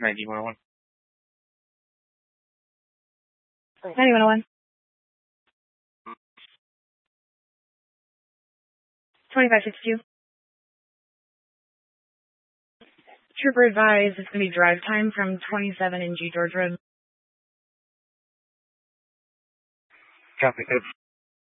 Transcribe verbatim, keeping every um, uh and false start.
ninety one oh one. ninety one oh one. twenty-five sixty-two. Trooper advised it's going to be drive time from twenty-seven in G George Road. Copy.